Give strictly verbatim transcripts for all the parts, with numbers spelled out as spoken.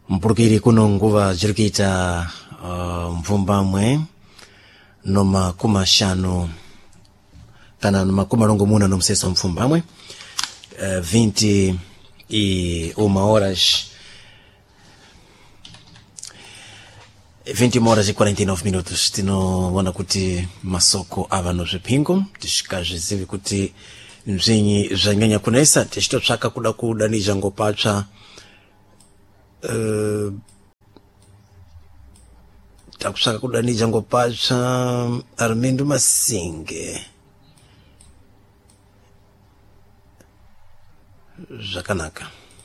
mpurukiri kuno nguva zirikita uh, mvumbamwe noma kumashano kana noma kumalongo muna no mseso mfumbamwe uh, vinte e uma horas vinte horas e quarenta e nove minutos. Tinoona kuti masoko ava no zvipingo tishikazvizivi kuti mzvinyi zvanyanya kunesa tichitotsvaka kuda kudanizha ngopatsva uh, takutsvaka kudanizha ngopatsva Armindo Masinge zvakanaka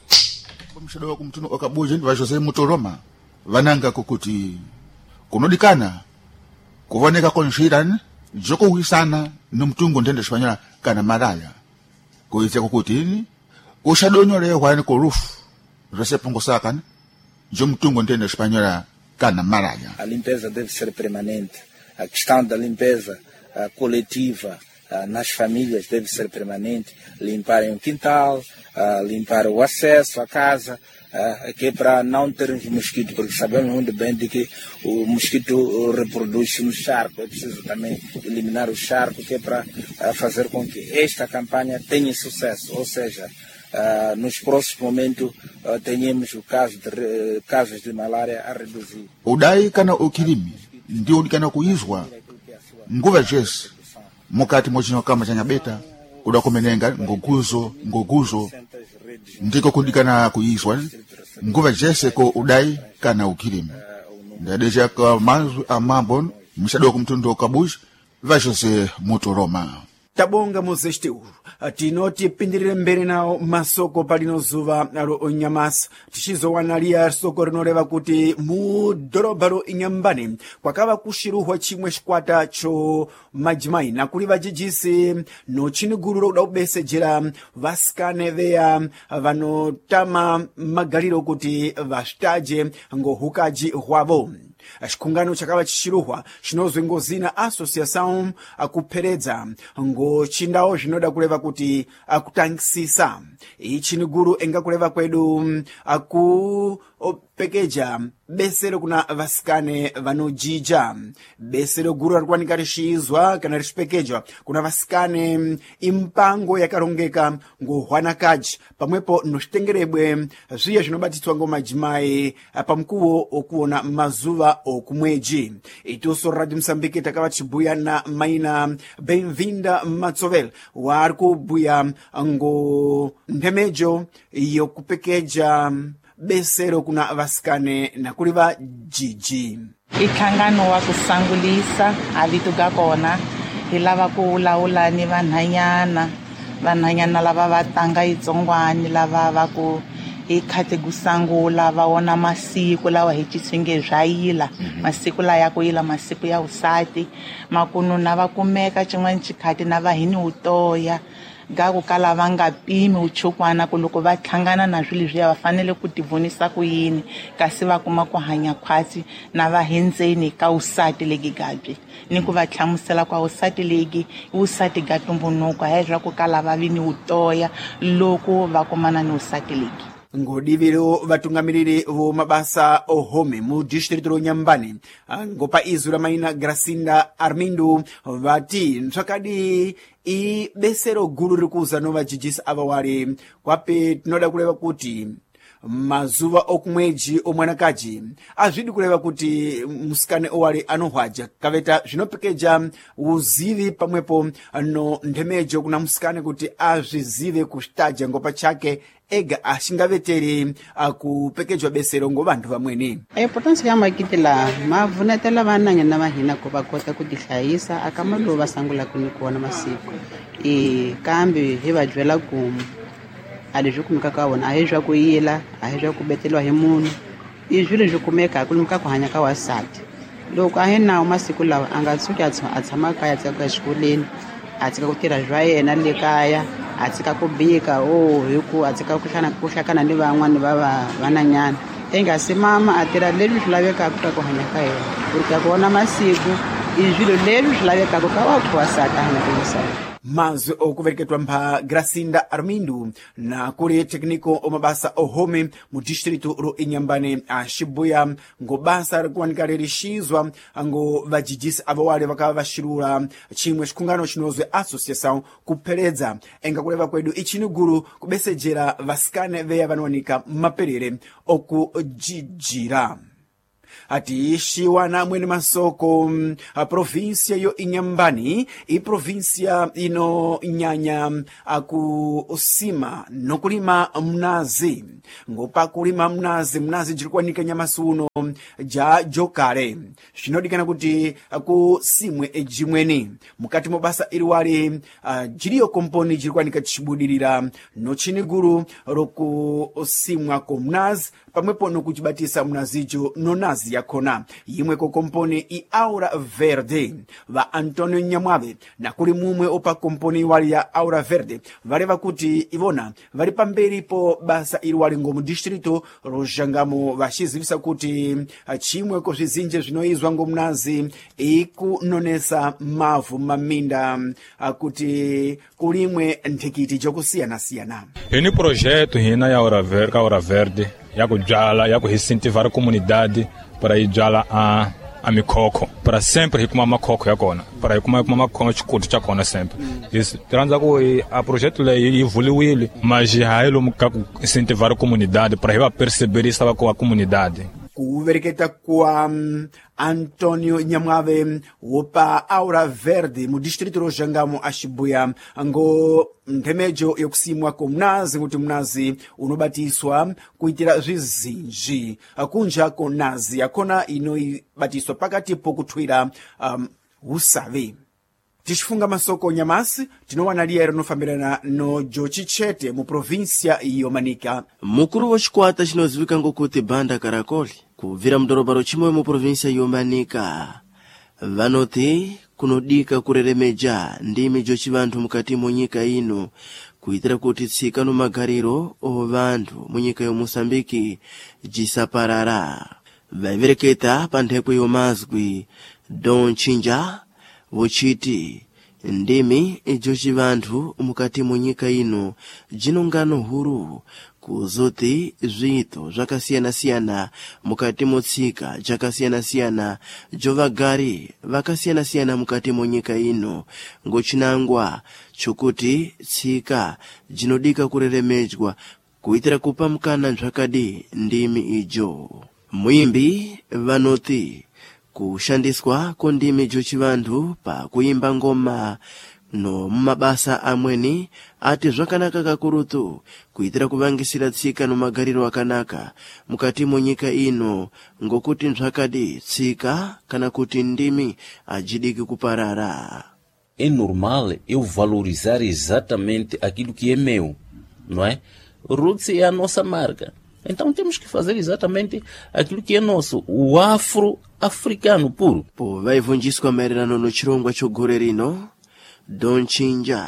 mshado wa kumtuno okabuja ndi vazhose mutoroma vananga kukuti kunodikana kuoneka konshirani joko wisana nomtungo ndende Spanyol kana maraya kuitse kukuti ini kushadonyole hwani ko roof zose pongo sakana jo mtungo ndende Spanyol kana maraya. A limpeza deve ser permanente. A questão da limpeza a coletiva a, nas famílias deve ser permanente. Limparem o quintal, a, limpar o acesso à casa, a, que é para não termos mosquito, porque sabemos muito bem de que o mosquito reproduz-se no charco. É preciso também eliminar o charco, que é para a, fazer com que esta campanha tenha sucesso, ou seja, Uh, nos próximos momentos uh, tenhamos o caso de, uh, casos de malária a reduzir. Udai kana ukilimi ndio kana kuizwa nguva jesi mukati mojino kama chanyabeta kuda kumenenga ngoguzo ngoguzo ndiko kundikana kuizwa nguva jesi ko udai kana ukilimi ndadeja kwa mazu amambon mshado kumtundo kabush vajose mutoroma. Tabonga muzesteu tinoti pindirire mbere nawo masoko palino zuva alo onyamasa tichizowanaliya soko rinoreva kuti mu doroba ro inyambani kwakava kushiruhwa chimwe chikwata cho majimai nakuli vajijisi no chinigururo kuda kubesejera vasikane veya vanotama magaliro kuti vashtaje ngohukaji hwavo. Chikungano chakava chichiruhwa chinozwe ngozina associação akupheredza ngo chindawo zvinoda kuleva kuti akutangisisa ichiniguru enga kuleva kwedu aku pekeja besero kuna vasikane vanojija besero guru arikuwanika rishizwa kana rishipekejwa kuna vasikane impango yakarongeka ngohwanakaji pamwepo nochitengerebwe zviya zvinobatitswa ngomajimai pamkuwo okuona mazuva okumweji. Ituso Radio Msambiki takava chibuya na maina Benvinda Matsovel wari kubuya ngo ndemejo yokupekeja besero kuna vasikane nakuli va jiji. Ikhangano wa kusangulisa alituga kona hilava kuulaula ni vanhanyana vanhanyana lava vatanga itsongwani lava va ku ikhate kusangula vaona masiku lawa hechisenge zvaila masiku la ya kuila masiku ya usati makunu na vakumeka chimwe chikhati na vahini utoya gaku kala vanga pimi uchukwana kuloko vathangana na zvili zviya vafanele kutivonisa kuyini kasi vakuma ku hanya khwatsi na vahendzeni ka usati legi gabye ni ku vatlhamusela kwa usati legi usati gatumbunuko hezwa ku kala vavini utoya loko vakumana ni usati legi. Ngodiviro vatungamiriri vo mabasa ohome mu district ro Nyambani ngopa izura maina Gracinda Armindo vati ntsvakadi i besero guru rikuza no vajijisa ava wari kwape tinoda kuleva kuti mazuva okumweji omwanakaji azvidi kuleva kuti musikane owari anohwaja kaveta zvinopekeja uzivi pamwepo no ndemejo kuna musikane kuti azvizive kushtaja ngopa chake ega ashingaveteri akupekejwa besero ngo vantu vamweni. Importance ya makitela mavunatela vananya na mahina ko vakota kutihlayisa akamalo vasangula kunikuona masiku e kambe he vajwela ku alezvo kumeka kaona ahezva kuiyela ahezva kubetelwa he munhu izvile zvikumeka kulimka kuhanya ka wasati loko ahena masiku lawa angatsuki atshama kaya tsaka xikoleni atsika kutira zva yena le kaya atsika kubika oh hiku atsika kushana kushakana ni van'wana vava vananyana engasi mama atira leswi swilaveka ku ku hanya ka yena kurika kuona masiku izvilo leswi swilaveka ku ka wa wasati hanya ku mazwi okuverekedwa mpha Gracinda Armindo na kuli tekniko omabasa ohome mu distrito ro Inhambane a Shibuya ngo basa rikuwanika lirixizwa ngo vajijisi avo wale vakava vaxirula chimwe xikungano chinozwe associação kupheledza engakuleva kwedu ichiniguru kubesejera vasikane veya vanowanika maperere okujijira ati xiwana mwene masoko a província yo Inhambane i província ino nyanya akusima nokulima mnazi ngopa kulima mnazi mnazi jirikuwanika nyamasi uno ja jokale xinodikana kuti kusimwe ejimweni mukati mobasa iliwali uh, jiriyo komponi jirikuwanika chibudirira no chiniguru rokusimwa ko mnazi pamwepo nokuchibatisa mnazijo nonazi yakona yimwe ko komponi i Aura Verde va Antonio Nyamwave na kuli mumwe opa komponi wali ya Aura Verde valeva kuti ivona vali pamberi po basa iliwali ngo mu distrito rojangamo vaxizivisa kuti chimwe ko zvizinje zvinoizwa ngo mnazi ikunonesa mavu maminda kuti kulimwe nthekiti jokusiyana-siyana. Ini projeto hina ya Aura Verde, Aura Verde ya kubyala ya kuhincentivar a comunidade para ir byala a a mikoko para sempre rikuma makoko yakona para rikuma kuma makoko chikuti chakona sempre isso transa ku a projeto leyi evoluiu mas já ele muka incentivar a comunidade para ela perceber isso com a comunidade. Kuvereketa kwa um, Antonio Nyamwave wopa Aura Verde mu distrito rojangamo a Shibuya ngo ntemejo yokusimwa ko mnazi kuti mnazi unobatiswa kuitira zvizinji kunja ko nazi yakona inoibatiswa pakati pokuthwira um, usave. Tixifunga masoko nyamasi tinowana liya rinofambirana no Jochichete mu província iyo Manika. Mukuru wa xikwata xinoziwika ngokuti Banda Karakoli kubvira mudorobha rochimwe mu província iyo Manika vanoti kunodika kureremeja ndimi jocivanthu mukati munyika ino kuitira kuti tsika no magariro o vanthu munyika yo Moçambique jisaparara vaivereketa pa mphepo yomazwi Don Chinja vochiti ndimi jocivanthu mukati munyika ino jinongano huru kuzoti zvito zvakasiyana-siyana mukati motsika jakasiyana-siyana jovagari vakasiyana-siyana mukati munyika ino ngochinangwa chokuti tsika jinodika kureremedzwa kuitira kupa mukana zvakadi ndimi ijo. Muimbi vanoti kushandiswa kondimi jocivanthu pa kuimba ngoma no mabasa amweni ati zvakanaka kakurutu kuitira kuvangisira tsika no magariro akanaka mukati munyika ino ngokuti nzvakadi tsika kana kuti ndimi ajidiki kuparara. É normal eu valorizar exatamente aquilo que é meu, não é? Roots é a nossa marca. Então temos que fazer exatamente aquilo que é nosso, o afro-africano puro. Po vaivunjiswa maererano no chirongwa chogore rino Don Chinja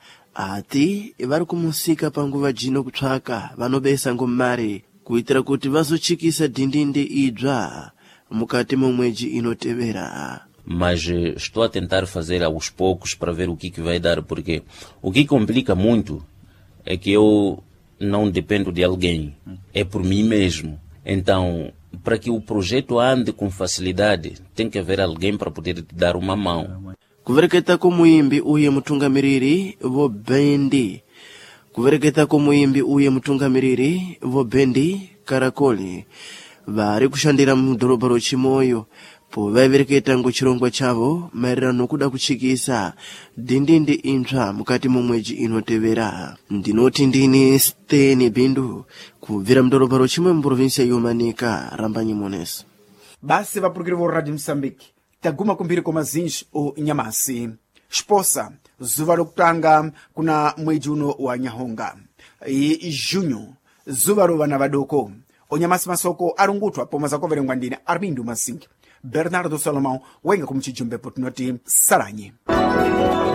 ati vari kumusika panguva jino kutsvaka vanobesa ngomari kuitira kuti vazochikisa dhindindi idzva mukati momweji inotevera. Mas estou a tentar fazer aos poucos para ver o que, que vai dar, porque o que complica muito é que eu não dependo de alguém, é por mim mesmo. Então, para que o projeto ande com facilidade, tem que haver alguém para poder te dar uma mão. Kuvereketa ko muimbi uye mutungamiriri vo bendi kuvereketa ko muimbi uye mutungamiriri vo bendi Karakoli vari kushandira mudorobha rochimoyo po vaivereketa ngochirongwa chavo maererano kuda kuchikisa dhindindi intsva mukati momweji inotevera. Ndinoti ndini Steni Bindu kubvira mudorobha rochimwe muprovinsia yomanika Rambanyi Monesa. Basi vapurukiri vo Radio Moçambique taguma kumbiri kwa mazinji o Nyamasi Xposa zuva lokutanga kuna mwezi uno wa Nyahonga i junho zuva ro vana vadoko onyamasi masoko arungutwa poma zakoverengwa ndine Armindo Masingi Bernardo Salomão wenga kumchijumbe potinoti Saranyi.